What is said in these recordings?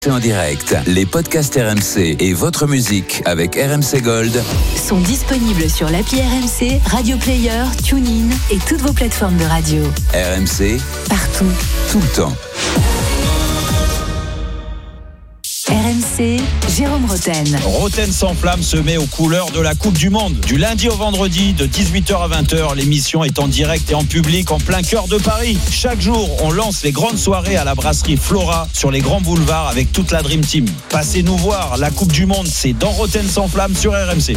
En direct, les podcasts RMC et votre musique avec RMC Gold sont disponibles sur l'appli RMC, Radio Player, TuneIn et toutes vos plateformes de radio. RMC, partout, tout le temps. RMC, Jérôme Roten. Roten s'enflamme se met aux couleurs de la Coupe du Monde. Du lundi au vendredi, de 18h à 20h, l'émission est en direct et en public en plein cœur de Paris. Chaque jour, on lance les grandes soirées à la brasserie Flora sur les grands boulevards avec toute la Dream Team. Passez nous voir, la Coupe du Monde, c'est dans Roten s'enflamme sur RMC.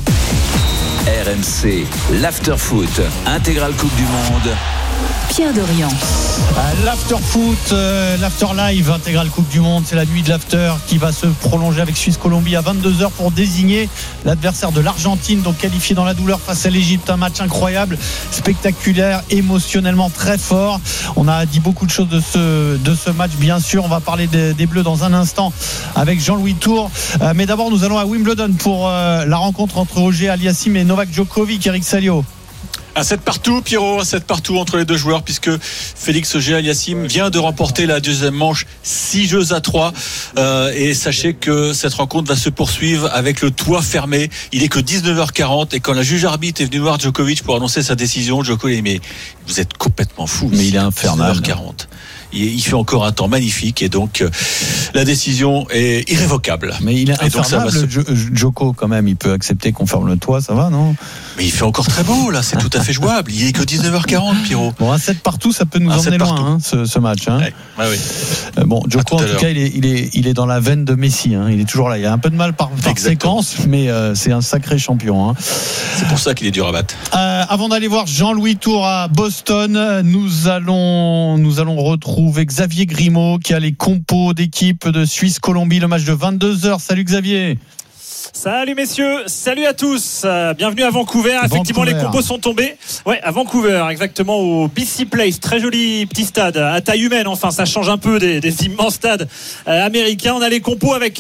RMC, l'after-foot, intégrale Coupe du Monde. Pierre Dorian. L'after-foot, l'after-live, intégrale Coupe du Monde, c'est la nuit de l'after qui va se prolonger avec Suisse-Colombie à 22h pour désigner l'adversaire de l'Argentine, donc qualifié dans la douleur face à l'Égypte. Un match incroyable, spectaculaire, émotionnellement très fort. On a dit beaucoup de choses de ce match, bien sûr. On va parler des Bleus dans un instant avec Jean-Louis Tour. Mais d'abord, nous allons à Wimbledon pour la rencontre entre Auger Aliassime et Novak Djokovic. Eric Salio. À 7 partout, Pierrot, à 7 partout entre les deux joueurs, puisque Félix Auger-Aliassime vient de remporter la deuxième manche 6-3. Et sachez que cette rencontre va se poursuivre avec le toit fermé. Il est que 19h40 et quand la juge arbitre est venue voir Djokovic pour annoncer sa décision, Djokovic dit mais vous êtes complètement fou. Mais il est infernal. 19h40. Il fait encore un temps magnifique et donc la décision est irrévocable. Mais il est infernal, Djoko quand même. Il peut accepter qu'on ferme le toit, ça va, non? Mais il fait encore très beau là, c'est tout à fait jouable. Il est que 19h40, Pierrot. Bon, à 7 partout, ça peut nous emmener loin, ce match. Hein. Ouais, oui. Bon, Djoko en tout cas, il est dans la veine de Messi. Hein. Il est toujours là. Il y a un peu de mal par séquence, mais c'est un sacré champion. Hein. C'est pour ça qu'il est dur à battre. Avant d'aller voir Jean-Louis Tour à Boston, nous allons retrouver Xavier Grimaud qui a les compos d'équipe de Suisse-Colombie, le match de 22h. Salut Xavier. Salut messieurs, salut à tous. Bienvenue à Vancouver. Effectivement, les compos sont tombés. Ouais, à Vancouver, exactement au BC Place, très joli petit stade à taille humaine. Enfin, ça change un peu des immenses stades américains. On a les compos avec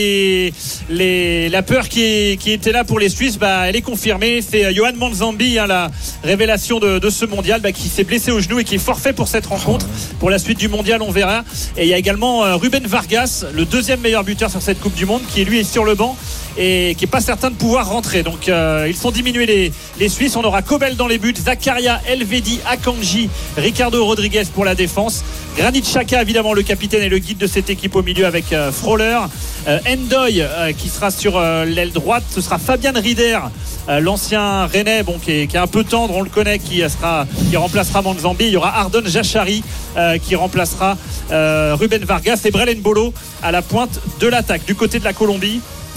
la peur qui était là pour les Suisses. Elle est confirmée. C'est Yohan Manzambi, la révélation de ce mondial, qui s'est blessé au genou et qui est forfait pour cette rencontre. Pour la suite du mondial, on verra. Et il y a également Ruben Vargas, le deuxième meilleur buteur sur cette Coupe du Monde, qui lui est sur le banc et qui n'est pas certain de pouvoir rentrer. Donc ils sont diminués les Suisses. On aura Kobel dans les buts, Zakaria, Elvedi, Akanji, Ricardo Rodriguez pour la défense, Granit Xhaka évidemment le capitaine et le guide de cette équipe au milieu avec Fröhler, Ndoye qui sera sur l'aile droite. Ce sera Fabian Rieder, l'ancien Rennais, qui est un peu tendre, on le connaît, qui remplacera Manzambi. Il y aura Ardon Jachari qui remplacera Ruben Vargas et Brelen Bolo à la pointe de l'attaque. Du côté de la Colombie,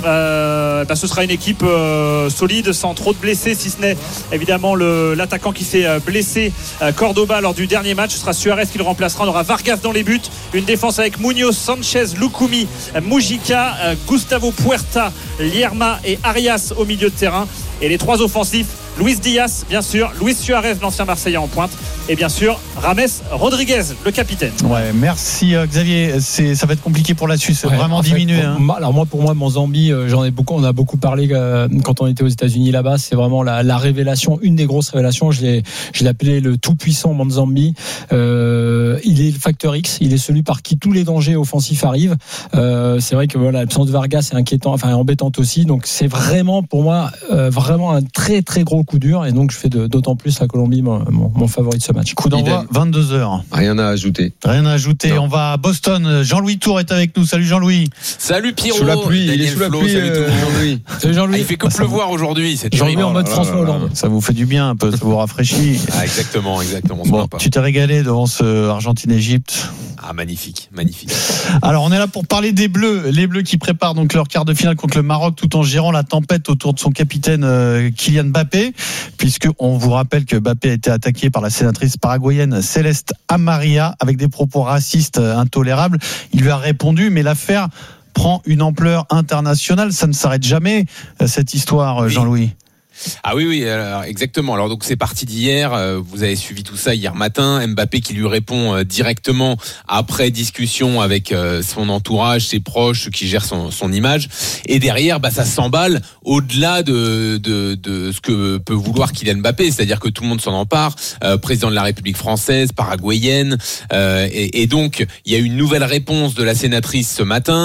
ce sera une équipe solide, sans trop de blessés, si ce n'est évidemment l'attaquant qui s'est blessé, Cordoba, lors du dernier match. Ce sera Suarez qui le remplacera. On aura Vargas dans les buts, une défense avec Munoz, Sanchez, Lukumi, Mujica, Gustavo Puerta, Lierma et Arias au milieu de terrain, et les trois offensifs, Luis Diaz bien sûr, Luis Suarez l'ancien Marseillais en pointe, et bien sûr Rames Rodriguez le capitaine. Ouais, merci Xavier. Ça va être compliqué pour la Suisse, vraiment diminuer. Alors pour moi Manzambi, on a beaucoup parlé quand on était aux États-Unis là-bas. C'est vraiment la révélation, une des grosses révélations. Je l'ai appelé le tout-puissant Manzambi. Il est le facteur X, il est celui par qui tous les dangers offensifs arrivent. C'est vrai que l'absence de Vargas est inquiétant, embêtante aussi. Donc c'est vraiment pour moi vraiment un très très gros coup dur, et donc je fais d'autant plus la Colombie mon favori de ce match. Coup d'envoi 22h. Rien à ajouter. Non. On va à Boston. Jean-Louis Tour est avec nous. Salut Jean-Louis. Salut Pierrot. Sous la pluie, il est sous la pluie. Jean-Louis. Salut Jean-Louis. Il fait que pleuvoir aujourd'hui. C'est Jean-Louis en mode François Hollande. Ça vous fait du bien un peu, ça vous rafraîchit. Exactement. Bon, tu t'es régalé devant ce Argentine-Égypte. Magnifique. Alors on est là pour parler des Bleus, les Bleus qui préparent donc leur quart de finale contre le Maroc, tout en gérant la tempête autour de son capitaine Kylian Mbappé, puisque on vous rappelle que Mbappé a été attaqué par la sénatrice paraguayenne Céleste Amaria avec des propos racistes intolérables. Il lui a répondu, mais l'affaire prend une ampleur internationale. Ça ne s'arrête jamais, cette histoire, Jean-Louis. Ah oui, alors, exactement. Alors donc c'est parti d'hier. Vous avez suivi tout ça hier matin. Mbappé qui lui répond directement après discussion avec son entourage, ses proches, qui gèrent son image. Et derrière, ça s'emballe au-delà de ce que peut vouloir Kylian Mbappé, c'est-à-dire que tout le monde s'en empare. Président de la République française, paraguayenne, et donc il y a une nouvelle réponse de la sénatrice ce matin.